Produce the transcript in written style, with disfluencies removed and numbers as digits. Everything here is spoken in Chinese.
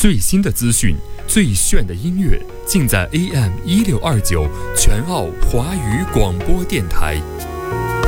最新的资讯，最炫的音乐，尽在AM1629全澳华语广播电台。